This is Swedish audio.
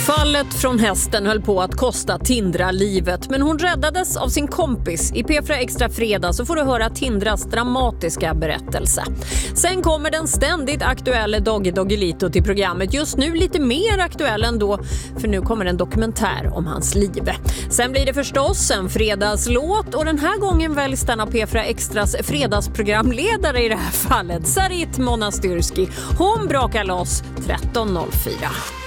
Fallet från hästen höll på att kosta Tindra livet, men hon räddades av sin kompis. I P4 Extra fredag så får du höra Tindras dramatiska berättelse. Sen kommer den ständigt aktuella Doggy Doggelito till programmet. Just nu lite mer aktuell ändå, för nu kommer en dokumentär om hans liv. Sen blir det förstås en fredagslåt, och den här gången väljs den av P4 Extras fredagsprogramledare i det här fallet, Sarit Monastyrski. Hon brakar loss 13.04.